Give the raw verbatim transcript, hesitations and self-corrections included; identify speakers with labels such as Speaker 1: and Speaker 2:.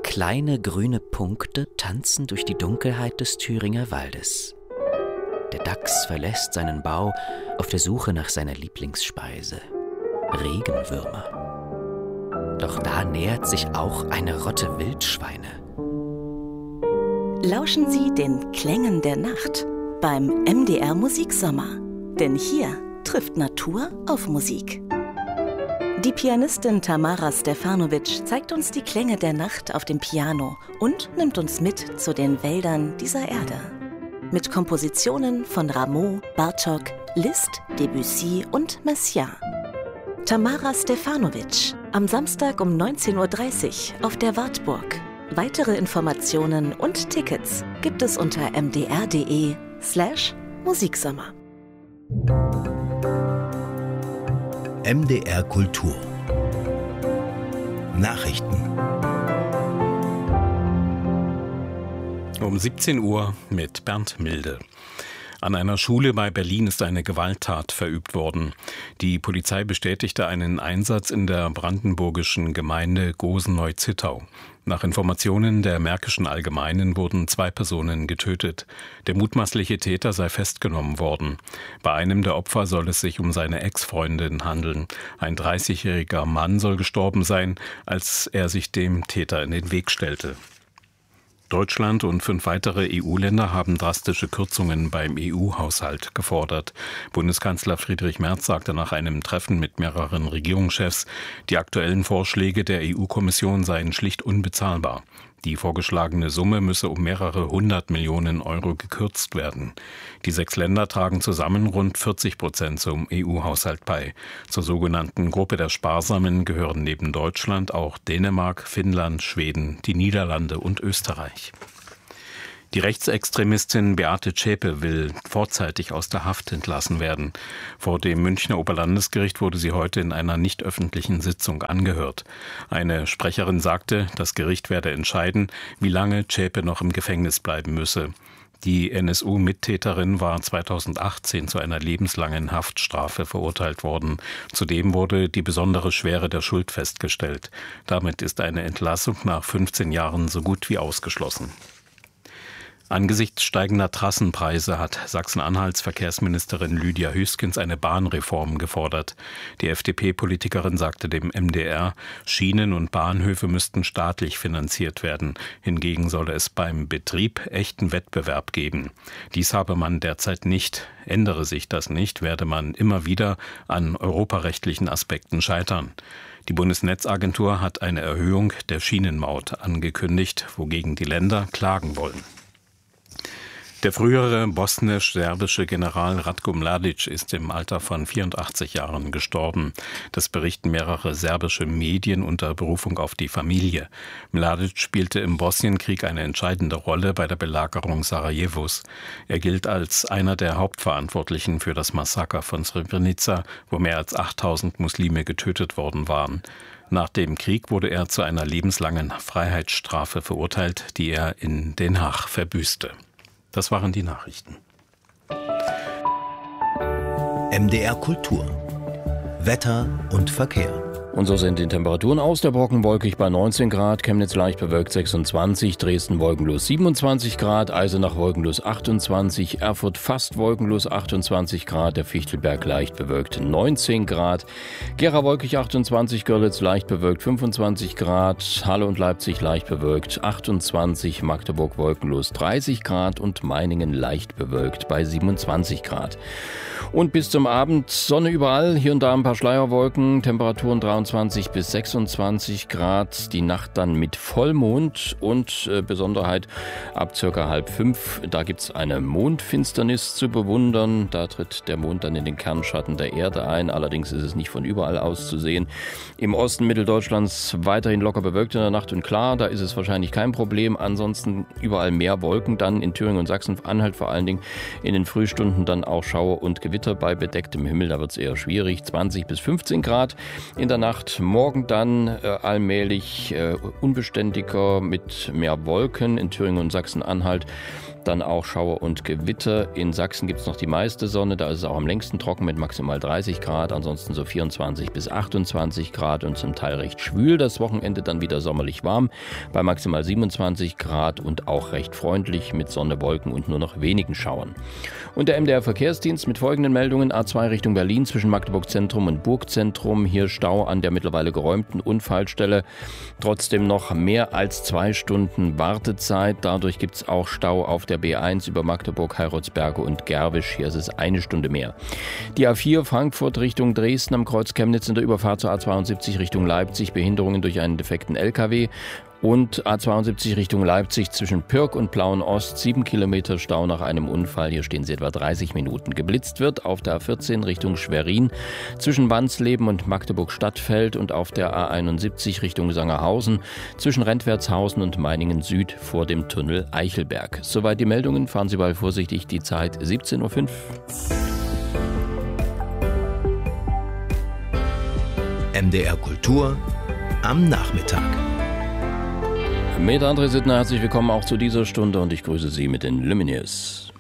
Speaker 1: Kleine grüne Punkte tanzen durch die Dunkelheit des Thüringer Waldes. Der Dachs verlässt seinen Bau auf der Suche nach seiner Lieblingsspeise, Regenwürmer. Doch da nähert sich auch eine Rotte Wildschweine.
Speaker 2: Lauschen Sie den Klängen der Nacht beim M D R Musiksommer. Denn hier trifft Natur auf Musik. Die Pianistin Tamara Stefanovic zeigt uns die Klänge der Nacht auf dem Piano und nimmt uns mit zu den Wäldern dieser Erde. Mit Kompositionen von Rameau, Bartók, Liszt, Debussy und Messiaen. Tamara Stefanovic, am Samstag um neunzehn Uhr dreißig auf der Wartburg. Weitere Informationen und Tickets gibt es unter mdr.de slash Musiksommer.
Speaker 3: M D R Kultur Nachrichten.
Speaker 4: Um siebzehn Uhr mit Bernd Milde. An einer Schule bei Berlin ist eine Gewalttat verübt worden. Die Polizei bestätigte einen Einsatz in der brandenburgischen Gemeinde Gosen-Neuzittau. Nach Informationen der Märkischen Allgemeinen wurden zwei Personen getötet. Der mutmaßliche Täter sei festgenommen worden. Bei einem der Opfer soll es sich um seine Ex-Freundin handeln. Ein dreißigjähriger Mann soll gestorben sein, als er sich dem Täter in den Weg stellte. Deutschland und fünf weitere E U-Länder haben drastische Kürzungen beim E U-Haushalt gefordert. Bundeskanzler Friedrich Merz sagte nach einem Treffen mit mehreren Regierungschefs, die aktuellen Vorschläge der E U-Kommission seien schlicht unbezahlbar. Die vorgeschlagene Summe müsse um mehrere hundert Millionen Euro gekürzt werden. Die sechs Länder tragen zusammen rund vierzig Prozent zum E U-Haushalt bei. Zur sogenannten Gruppe der Sparsamen gehören neben Deutschland auch Dänemark, Finnland, Schweden, die Niederlande und Österreich. Die Rechtsextremistin Beate Zschäpe will vorzeitig aus der Haft entlassen werden. Vor dem Münchner Oberlandesgericht wurde sie heute in einer nicht öffentlichen Sitzung angehört. Eine Sprecherin sagte, das Gericht werde entscheiden, wie lange Zschäpe noch im Gefängnis bleiben müsse. Die N S U-Mittäterin war zweitausendachtzehn zu einer lebenslangen Haftstrafe verurteilt worden. Zudem wurde die besondere Schwere der Schuld festgestellt. Damit ist eine Entlassung nach fünfzehn Jahren so gut wie ausgeschlossen. Angesichts steigender Trassenpreise hat Sachsen-Anhalts Verkehrsministerin Lydia Hüskens eine Bahnreform gefordert. Die F D P-Politikerin sagte dem M D R, Schienen und Bahnhöfe müssten staatlich finanziert werden. Hingegen solle es beim Betrieb echten Wettbewerb geben. Dies habe man derzeit nicht. Ändere sich das nicht, werde man immer wieder an europarechtlichen Aspekten scheitern. Die Bundesnetzagentur hat eine Erhöhung der Schienenmaut angekündigt, wogegen die Länder klagen wollen. Der frühere bosnisch-serbische General Ratko Mladic ist im Alter von vierundachtzig Jahren gestorben. Das berichten mehrere serbische Medien unter Berufung auf die Familie. Mladic spielte im Bosnienkrieg eine entscheidende Rolle bei der Belagerung Sarajevos. Er gilt als einer der Hauptverantwortlichen für das Massaker von Srebrenica, wo mehr als achttausend Muslime getötet worden waren. Nach dem Krieg wurde er zu einer lebenslangen Freiheitsstrafe verurteilt, die er in Den Haag verbüßte. Das waren die Nachrichten.
Speaker 3: M D R Kultur. Wetter und Verkehr.
Speaker 5: Und so sind die Temperaturen aus. Der Brocken wolkig bei neunzehn Grad, Chemnitz leicht bewölkt sechsundzwanzig, Dresden wolkenlos siebenundzwanzig Grad, Eisenach wolkenlos achtundzwanzig, Erfurt fast wolkenlos achtundzwanzig Grad, der Fichtelberg leicht bewölkt neunzehn Grad, Gera wolkig achtundzwanzig, Görlitz leicht bewölkt fünfundzwanzig Grad, Halle und Leipzig leicht bewölkt achtundzwanzig, Magdeburg wolkenlos dreißig Grad und Meiningen leicht bewölkt bei siebenundzwanzig Grad. Und bis zum Abend Sonne überall, hier und da ein paar Schleierwolken, Temperaturen dreiundzwanzig bis sechsundzwanzig Grad, die Nacht dann mit Vollmond und äh, Besonderheit ab circa halb fünf, da gibt es eine Mondfinsternis zu bewundern, da tritt der Mond dann in den Kernschatten der Erde ein, allerdings ist es nicht von überall aus zu sehen. Im Osten Mitteldeutschlands weiterhin locker bewölkt in der Nacht und klar, da ist es wahrscheinlich kein Problem, ansonsten überall mehr Wolken, dann in Thüringen und Sachsen-Anhalt vor allen Dingen in den Frühstunden dann auch Schauer und Gewitter bei bedecktem Himmel, da wird es eher schwierig, zwanzig bis fünfzehn Grad in der Nacht. Morgen dann äh, allmählich äh, unbeständiger mit mehr Wolken in Thüringen und Sachsen-Anhalt. Dann auch Schauer und Gewitter. In Sachsen gibt es noch die meiste Sonne, da ist es auch am längsten trocken mit maximal dreißig Grad, ansonsten so vierundzwanzig bis achtundzwanzig Grad und zum Teil recht schwül. Das Wochenende dann wieder sommerlich warm bei maximal siebenundzwanzig Grad und auch recht freundlich mit Sonne, Wolken und nur noch wenigen Schauern. Und der M D R-Verkehrsdienst mit folgenden Meldungen: A zwei Richtung Berlin zwischen Magdeburg Zentrum und Burgzentrum. Hier Stau an der mittlerweile geräumten Unfallstelle. Trotzdem noch mehr als zwei Stunden Wartezeit. Dadurch gibt es auch Stau auf der B eins über Magdeburg, Heiratsberge und Gerwisch. Hier ist es eine Stunde mehr. Die A vier Frankfurt Richtung Dresden am Kreuz Chemnitz in der Überfahrt zur A zweiundsiebzig Richtung Leipzig. Behinderungen durch einen defekten L K W. Und A zweiundsiebzig Richtung Leipzig zwischen Pirk und Plauen-Ost, sieben Kilometer Stau nach einem Unfall. Hier stehen sie etwa dreißig Minuten. Geblitzt wird auf der A vierzehn Richtung Schwerin zwischen Wansleben und Magdeburg-Stadtfeld und auf der A einundsiebzig Richtung Sangerhausen zwischen Rentwertshausen und Meiningen Süd vor dem Tunnel Eichelberg. Soweit die Meldungen. Fahren Sie bald vorsichtig. Die Zeit siebzehn Uhr fünf.
Speaker 3: M D R Kultur am Nachmittag.
Speaker 5: Mit André Sittner herzlich willkommen auch zu dieser Stunde und ich grüße Sie mit den Lumineers.